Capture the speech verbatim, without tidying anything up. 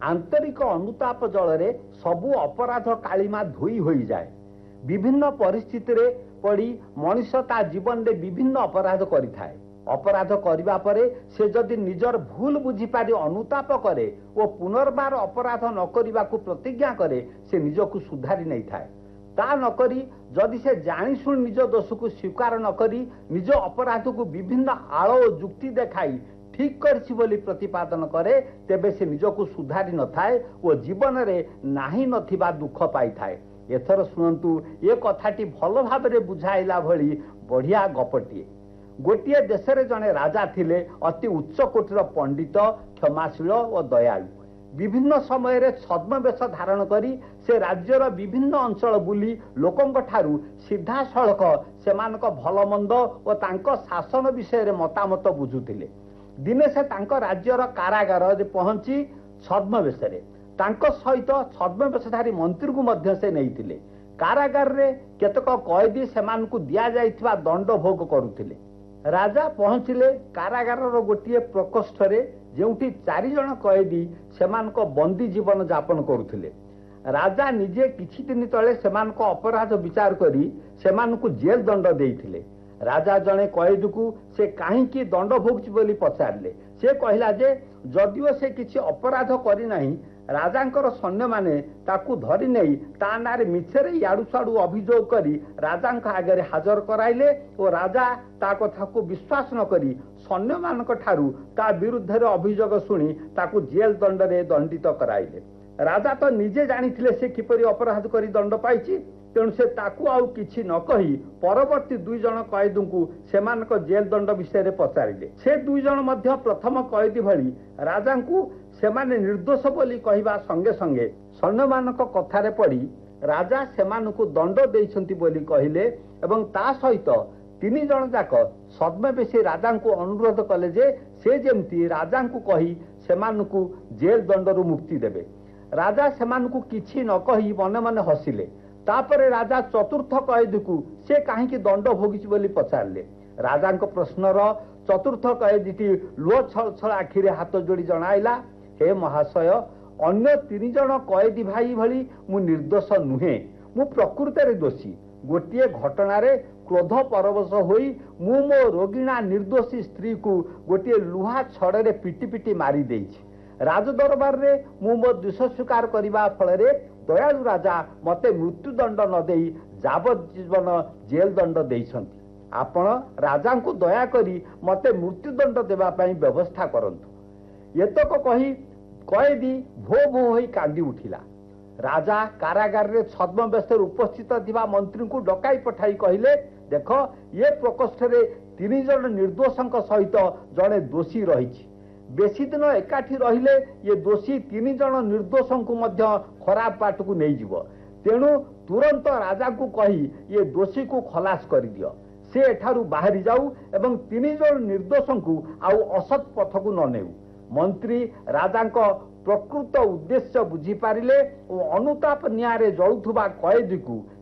आंतरिक अनुताप जल सबु अपराध कालीमा धोई हो जाए। विभिन्न परिस्थिति रे पड़ी मनुष्य ता जीवन में विभिन्न अपराध करिथाए। अपराध करिबा परे से जदि निजर भूल बुझी पारि अनुताप करे और पुनर्बार अपराध न करिबा को प्रतिज्ञा करे से निजको सुधारी नहीं थाए। ता न करी जदि से जानी शुण निज दोष को स्वीकार न करी निज अपराध को विभिन्न आड़ और जुक्ति देखाई ठीक करछि बोली प्रतिपादन करे तेबे से निजको सुधारी न थाए और जीवन रे नाही नथिबा दुख पाई थाए। एथर शुणु ये कथाटी भल भाव बुझाइला भली बढ़िया गपटीए। गोटे देश रे जने राजा थिले अति उच्च कोटीर पंडित क्षमाशील और दयालु। विभिन्न समय रे छद्मवेश धारण करी से राज्यर विभिन्न अंचल बुली लोकंक ठारू सीधा सड़क सेमानक भल मंद और तांको शासन विषय रे मतामत बुझुथिले। दिने से तांको राज्यर कारागार रे पहुंची छद्मवेश रे तांको सहित छद्मवेशधारी मंत्री को मध्य से नैथिले। कारागार रे केतक कैदी सेमानकु दिया जाइथिबा दंड भोग करुथिले। राजा पहुंचिले कारागार गोटे प्रकोष्ठ रे जेउठी चारि जण कैदी सेमानक बंदी जीवन यापन करुथिले। राजा निजे किछि दिन तले सेमानक अपराध विचार करी सेमानकु जेल दंड देइथिले। राजा जणे कैदी को से काहींकी दंड भोगछि बोली पचारले। से कहिला जे जदिओ से किछि अपराध करि नाही राजांकर सैन्य माने ताकू धरी नहीं ता नारे मिछरे याडू साडू अभियोग करी राजांक आगे हाजर कराइले और राजा ता कथा को विश्वास न करी सैन्य मानक ठारू ता विरुद्ध रे अभियोग सुनी ताकू जेल दंड रे दंडित कराइले। राजा तो निजे जानिथिले से किपरि अपराध करी दंड पाइछि तेणु से ताकू आउ किछि न कही परवर्ती दुई जण कैदी को सेमानक जेल दंड विषय रे पचारिले। से दुई जण मध्य प्रथम कैदी भली राजा को सेमाने निर्दोष बोली कहिबा संगे संगे सैन्य मानक कथारे पड़ी राजा सेमानकु दंड देइछंती बोली कहिले एवं ता सहित तीन जण जाक छद्मवेशी राजा को अनुरोध कले जे से जेमती राजा को कही सेमानकु जेल दंडरू मुक्ति देबे। राजा सेमानकु किछि न कही मने मने हसिले। तापरे राजा चतुर्थ कैदी को से काहींकी दंड भोगिछि बोली पचारले। राजांक प्रश्नर चतुर्थ कैदीटी लुह छल छल आखिरे हाथ जोड़ी जणाइला, हे महाशय अन्य तीन जण कैदी भाई भली मु निर्दोष नुहे, मु प्रकृति दोषी। गोटे घटना रे क्रोध परवश होई मु मो रोगिणा निर्दोषी स्त्री को गोटे लुहा छड़े पिटी पिटी मारी देइछि। राज दरबार रे मु मो दोष स्वीकार करिबा फल रे दयालु राजा मते मृत्यु दंड न देई जावजीवन जेल दंड देइछंती। आपण राजा को दया करी मते मृत्यु दंड देबा पई व्यवस्था करंतु। एतक कही कैदी भो भो होई कांदी उठिला। राजा कारागार रे छद्मवेश उपस्थित थिबा मंत्री को डकाई पठाई कहिले, देख ये प्रकोष्ठ रे तीन जण निर्दोषक सहित जड़े दोषी रही। बेसी दिन एकाठी रहिले ये दोषी तीन जण निर्दोषक मध्य खराब बाट को नहीं जीव। तेणु तुरंत राजा को कही ये दोषी को खलास कर दियो, से एठारू बाहरी जाऊ एवं तीन जण निर्दोषक आउ असत पथ को न नेऊ। मंत्री राजांक प्रकृत उद्देश्य बुझी पारिले और अनुताप नियारे जळुथुबा कैदी को